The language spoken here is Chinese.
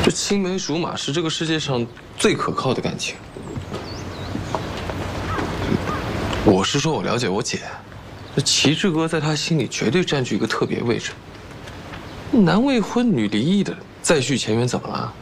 这青梅竹马是这个世界上最可靠的感情。我是说，我了解我姐，这齐志哥在她心里绝对占据一个特别位置。男未婚女离异的再续前缘怎么了？